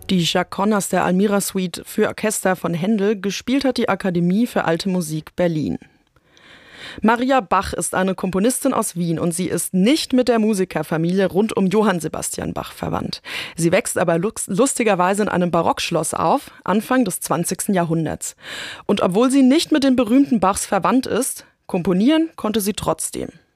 Die Jacques Conners der Almira Suite für Orchester von Händel gespielt hat die Akademie für Alte Musik Berlin. Maria Bach ist eine Komponistin aus Wien und sie ist nicht mit der Musikerfamilie rund um Johann Sebastian Bach verwandt. Sie wächst aber lustigerweise in einem Barockschloss auf, Anfang des 20. Jahrhunderts. Und obwohl sie nicht mit den berühmten Bachs verwandt ist, komponieren konnte sie trotzdem.